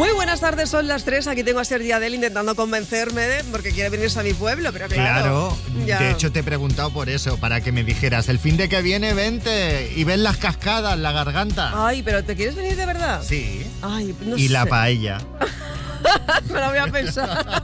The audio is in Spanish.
Muy buenas tardes, son las 3. Aquí tengo a Sergi Adel intentando convencerme porque quiere venirse a mi pueblo, pero claro. Ya. De hecho te he preguntado por eso, para que me dijeras, el fin de que viene vente y ves las cascadas, la garganta. Ay, pero ¿te quieres venir de verdad? Sí. Ay, no y sé. la paella. Me lo voy a pensar.